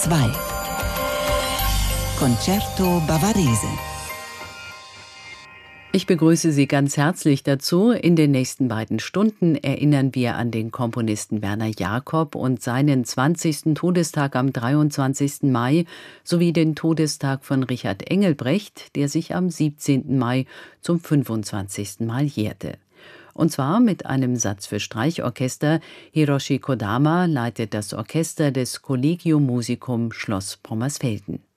2 Concerto Bavarese. Ich begrüße Sie ganz herzlich dazu. In den nächsten beiden Stunden erinnern wir an den Komponisten Werner Jakob und seinen 20. Todestag am 23. Mai sowie den Todestag von Richard Engelbrecht, der sich am 17. Mai zum 25. Mal jährte. Und zwar mit einem Satz für Streichorchester. Hiroshi Kodama leitet das Orchester des Collegium Musicum Schloss Pommersfelden.